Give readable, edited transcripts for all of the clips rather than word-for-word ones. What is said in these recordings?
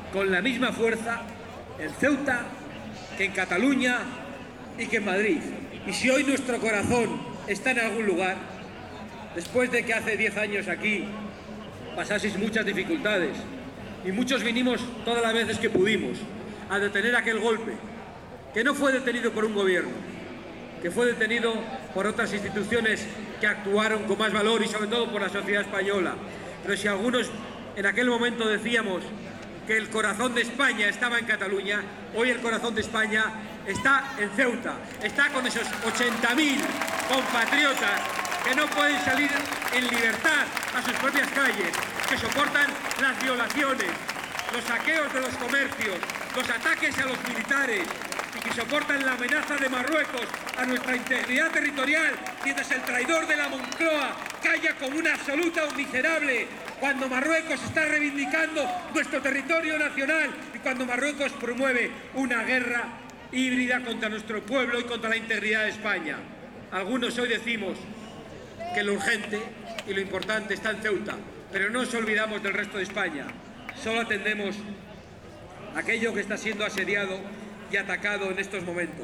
con la misma fuerza en Ceuta que en Cataluña y que en Madrid. Y si hoy nuestro corazón está en algún lugar, después de que hace 10 años aquí pasaseis muchas dificultades y muchos vinimos todas las veces que pudimos a detener aquel golpe, que no fue detenido por un gobierno, que fue detenido por otras instituciones que actuaron con más valor y sobre todo por la sociedad española. Pero si algunos en aquel momento decíamos que el corazón de España estaba en Cataluña, hoy el corazón de España está en Ceuta, está con esos 80.000 compatriotas que no pueden salir en libertad a sus propias calles, que soportan las violaciones, los saqueos de los comercios, los ataques a los militares y que soportan la amenaza de Marruecos a nuestra integridad territorial, mientras el traidor de la Moncloa calla como una absoluta miserable cuando Marruecos está reivindicando nuestro territorio nacional y cuando Marruecos promueve una guerra híbrida contra nuestro pueblo y contra la integridad de España. Algunos hoy decimos que lo urgente y lo importante está en Ceuta, pero no nos olvidamos del resto de España. Solo atendemos aquello que está siendo asediado y atacado en estos momentos.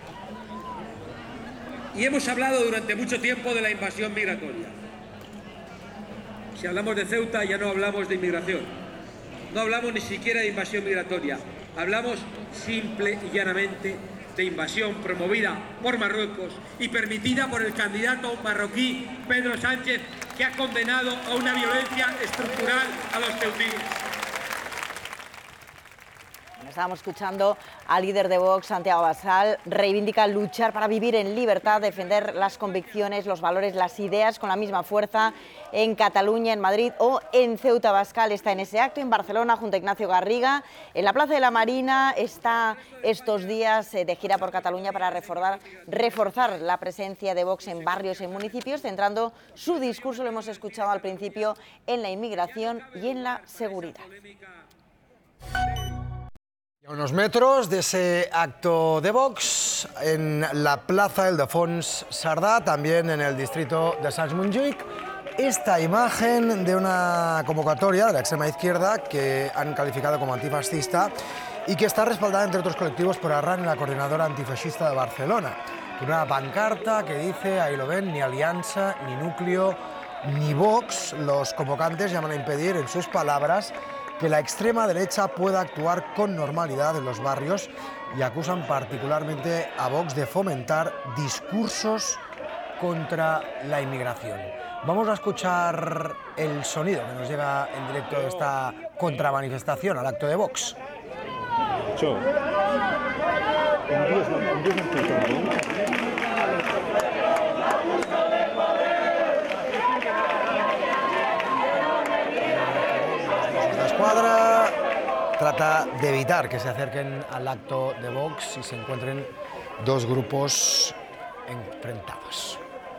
Y hemos hablado durante mucho tiempo de la invasión migratoria. Si hablamos de Ceuta ya no hablamos de inmigración, no hablamos ni siquiera de invasión migratoria, hablamos simple y llanamente de invasión promovida por Marruecos y permitida por el candidato marroquí Pedro Sánchez, que ha condenado a una violencia estructural a los ceutíes. Estábamos escuchando al líder de Vox, Santiago Abascal, reivindica luchar para vivir en libertad, defender las convicciones, los valores, las ideas con la misma fuerza en Cataluña, en Madrid o en Ceuta. Abascal está en ese acto en Barcelona junto a Ignacio Garriga. En la Plaza de la Marina está estos días de gira por Cataluña para reforzar la presencia de Vox en barrios y en municipios, centrando su discurso, lo hemos escuchado al principio, en la inmigración y en la seguridad. A unos metros de ese acto de Vox, en la Plaza Ildefons Cerdà, también en el distrito de Sants-Montjuïc, esta imagen de una convocatoria de la extrema izquierda que han calificado como antifascista y que está respaldada, entre otros colectivos, por Arran, la coordinadora antifascista de Barcelona. Una pancarta que dice, ahí lo ven, ni Alianza, ni Núcleo, ni Vox. Los convocantes llaman a impedir, en sus palabras, que la extrema derecha pueda actuar con normalidad en los barrios y acusan particularmente a Vox de fomentar discursos contra la inmigración. Vamos a escuchar el sonido que nos llega en directo de esta contramanifestación al acto de Vox. La escuadra trata de evitar que se acerquen al acto de Vox y se encuentren dos grupos enfrentados.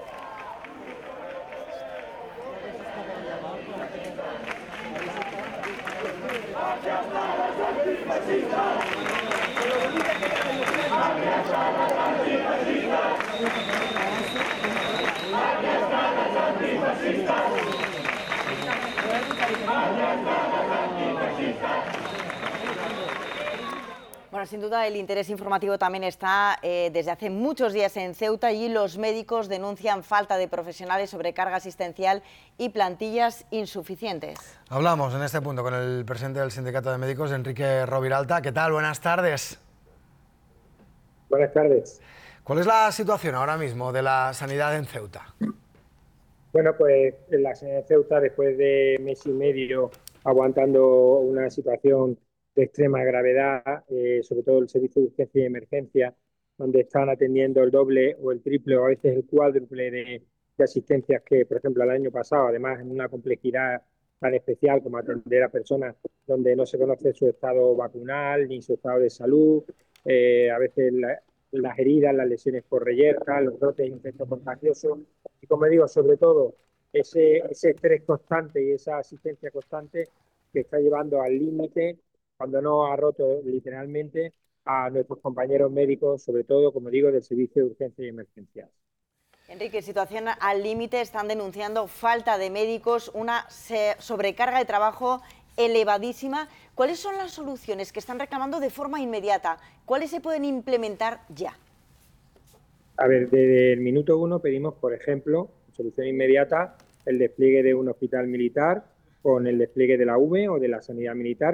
Bueno, sin duda el interés informativo también está desde hace muchos días en Ceuta y los médicos denuncian falta de profesionales, sobrecarga asistencial y plantillas insuficientes. Hablamos en este punto con el presidente del Sindicato de Médicos, Enrique Roviralta. ¿Qué tal? Buenas tardes. Buenas tardes. ¿Cuál es la situación ahora mismo de la sanidad en Ceuta? Bueno, pues la sanidad de Ceuta, después de mes y medio aguantando una situación de extrema gravedad, sobre todo el servicio de urgencia y emergencia, donde están atendiendo el doble o el triple o a veces el cuádruple de asistencias que, por ejemplo, el año pasado, además en una complejidad tan especial como atender a personas donde no se conoce su estado vacunal ni su estado de salud, a veces las heridas, las lesiones por reyerta, los brotes de infectos contagiosos y, como digo, sobre todo ese estrés constante y esa asistencia constante que está llevando al límite, cuando no ha roto literalmente, a nuestros compañeros médicos, sobre todo, como digo, del servicio de urgencia y emergencias. Enrique, situación al límite, están denunciando falta de médicos, una sobrecarga de trabajo elevadísima. ¿Cuáles son las soluciones que están reclamando de forma inmediata? ¿Cuáles se pueden implementar ya? A ver, desde el minuto 1 pedimos, por ejemplo, solución inmediata, el despliegue de un hospital militar con el despliegue de la UME o de la sanidad militar.